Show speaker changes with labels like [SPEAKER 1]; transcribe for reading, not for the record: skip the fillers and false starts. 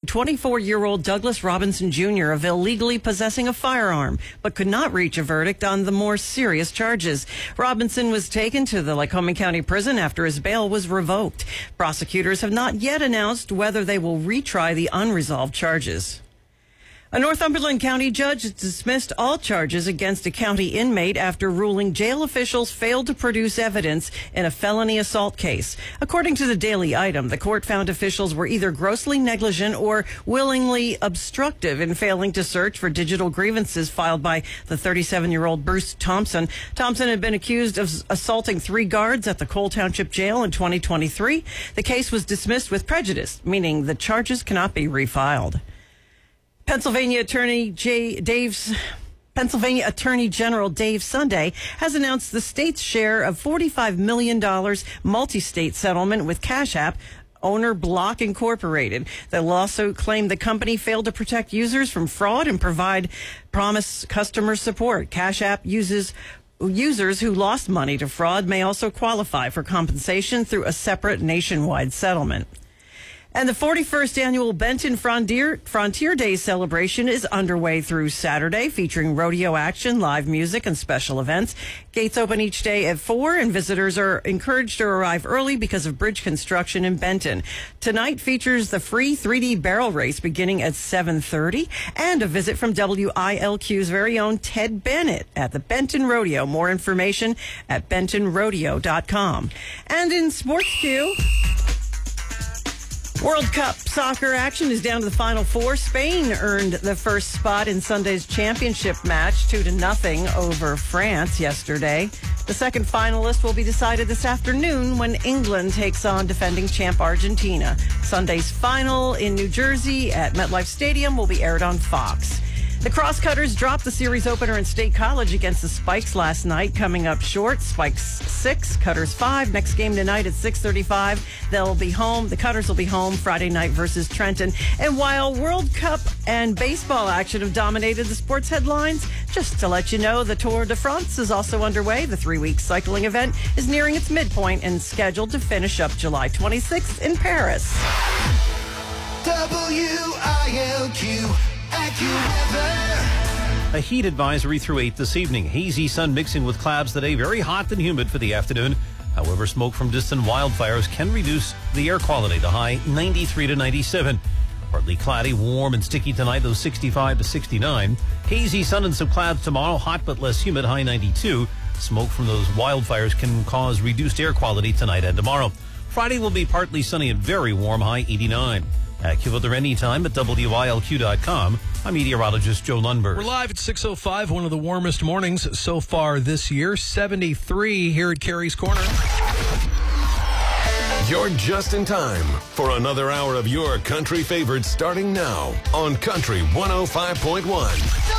[SPEAKER 1] 24-year-old Douglas Robinson Jr. of illegally possessing a firearm, but could not reach a verdict on the more serious charges. Robinson was taken to the Lycoming County Prison after his bail was revoked. Prosecutors have not yet announced whether they will retry the unresolved charges. A Northumberland County judge dismissed all charges against a county inmate after ruling jail officials failed to produce evidence in a felony assault case. According to the Daily Item, the court found officials were either grossly negligent or willingly obstructive in failing to search for digital grievances filed by the 37-year-old Bruce Thompson. Thompson had been accused of assaulting 3 guards at the Cole Township Jail in 2023. The case was dismissed with prejudice, meaning the charges cannot be refiled. Pennsylvania Attorney General Dave Sunday has announced the state's share of $45 million multi-state settlement with Cash App owner Block Incorporated. The lawsuit claimed the company failed to protect users from fraud and provide promised customer support. Cash App users who lost money to fraud may also qualify for compensation through a separate nationwide settlement. And the 41st annual Benton Frontier Days celebration is underway through Saturday, featuring rodeo action, live music, and special events. Gates open each day at 4, and visitors are encouraged to arrive early because of bridge construction in Benton. Tonight features the free 3D barrel race beginning at 7:30, and a visit from WILQ's very own Ted Bennett at the Benton Rodeo. More information at bentonrodeo.com. And in sports Q, World Cup soccer action is down to the Final Four. Spain earned the first spot in Sunday's championship match, 2-0 over France yesterday. The second finalist will be decided this afternoon when England takes on defending champ Argentina. Sunday's final in New Jersey at MetLife Stadium will be aired on Fox. The Crosscutters dropped the series opener in State College against the Spikes last night, coming up short. Spikes 6, Cutters 5. Next game tonight at 6:35. They'll be home. The Cutters will be home Friday night versus Trenton. And while World Cup and baseball action have dominated the sports headlines, just to let you know, the Tour de France is also underway. The 3-week cycling event is nearing its midpoint and scheduled to finish up July 26th in Paris.
[SPEAKER 2] WILQ.
[SPEAKER 3] A heat advisory through 8 this evening. Hazy sun mixing with clouds today. Very hot and humid for the afternoon. However, smoke from distant wildfires can reduce the air quality. The high 93 to 97. Partly cloudy, warm and sticky tonight, though 65 to 69. Hazy sun and some clouds tomorrow. Hot but less humid, high 92. Smoke from those wildfires can cause reduced air quality tonight and tomorrow. Friday will be partly sunny and very warm, high 89. AccuWeather anytime at WILQ.com. I'm meteorologist Joe Lundberg.
[SPEAKER 4] We're live at 6:05, one of the warmest mornings so far this year. 73 here at Carrie's Corner.
[SPEAKER 2] You're just in time for another hour of your country favorites starting now on Country 105.1.